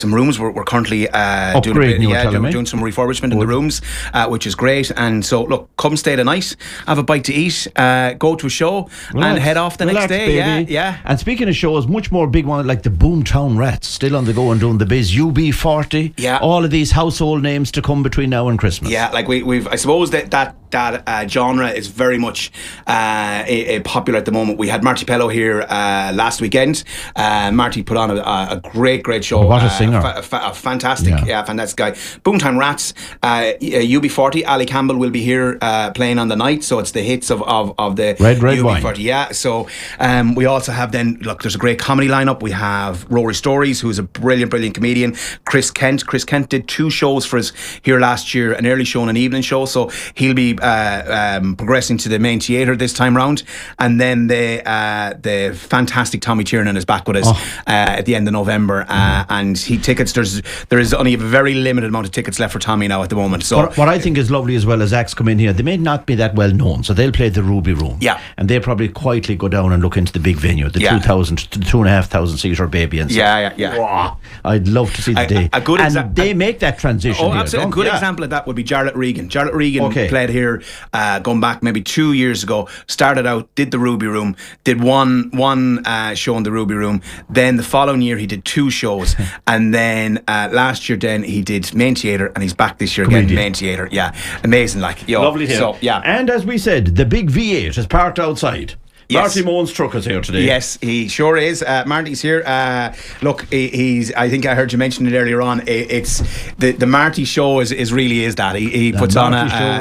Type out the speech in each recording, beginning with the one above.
some rooms. We're currently doing some refurbishment in the rooms, which is great. And so, look, come stay the night, have a bite to eat, go to a show, and head off the next day. Baby. Yeah. And speaking of shows, much more big one like the Boomtown Rats, still on the go and doing the biz. UB40. Yeah. All of these household names to come between now and Christmas. Yeah, like we've I suppose that genre is very much popular at the moment. We had Marty Pello here last weekend. Marty put on a great show. What a singer. A fantastic guy. Boomtown Rats, UB40. Ali Campbell will be here playing on the night, so it's the hits of the Red UB40. Wine. Yeah, so we also have then, look, there's a great comedy lineup. We have Rory Stories, who's a brilliant comedian. Chris Kent did 2 shows for us here last year, an early show and an evening show, so he'll be progressing to the main theatre this time round. And then the fantastic Tommy Tiernan is back with us at the end of November, and there is only a very limited amount of tickets left for Tommy now at the moment. So what I think is lovely as well as acts come in here, they may not be that well known, so they'll play the Ruby Room, and they'll probably quietly go down and look into the big venue, the 2,000 to 2,500 seater Baby and stuff. Wow. I'd love to see the day. And they make that transition. Oh, absolutely. A good example of that would be Jarlath Regan. Jarlath Regan played here going back maybe 2 years ago. Started out, did the Ruby Room, did one show in the Ruby Room. Then the following year he did 2 shows, and then last year then he did main theatre, and he's back this year again, main theatre. Yeah, amazing. Lovely here. So, and as we said, the big V8 is parked outside. Yes. Marty Moan's truck is here today. Yes, he sure is. Marty's here. Look, he's. I think I heard you mention it earlier on. It's the Marty show is really that he puts on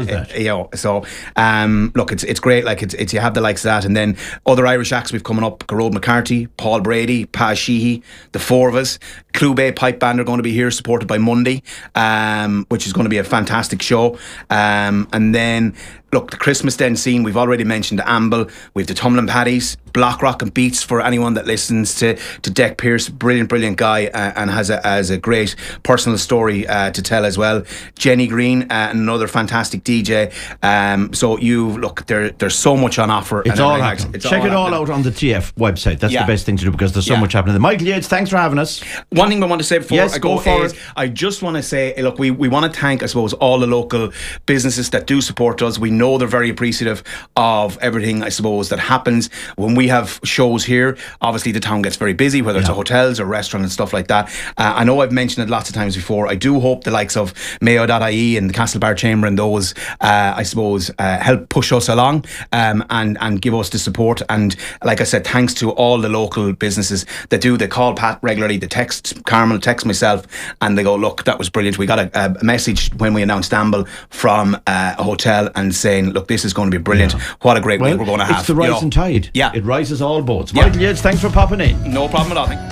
so look, it's great. Like it's you have the likes of that, and then other Irish acts we've coming up: Garode McCarthy, Paul Brady, Paz Sheehy, the 4 of us. Clou Bay Pipe Band are going to be here, supported by Monday, which is going to be a fantastic show. And then, look, the Christmas Den scene, we've already mentioned Amble, we've the Tumblin' Paddies, Block Rock and Beats for anyone that listens to Deck Pearce, brilliant guy, and has a great personal story to tell as well. Jenny Green, another fantastic DJ. So there's so much on offer. It's all happening. Check it all out on the TF website. That's the best thing to do, because there's so much happening. Michael Yates, thanks for having us. One thing I want to say before I go is, I just want to say, look, we want to thank, I suppose, all the local businesses that do support us. We know they're very appreciative of everything, I suppose, that happens when we have shows here. Obviously the town gets very busy, whether it's hotels or restaurants and stuff like that. I know I've mentioned it lots of times before. I do hope the likes of Mayo.ie and the Castlebar Chamber and those I suppose help push us along and give us the support. And like I said, thanks to all the local businesses that do. They call Pat regularly, they text Carmel, text myself, and they go, look, that was brilliant. We got a message when we announced Amble from a hotel and saying, look, this is going to be brilliant. What a great week we're going to have. It's the rising tide. Yeah. It rises all boats. Michael Yates, thanks for popping in. No problem at all.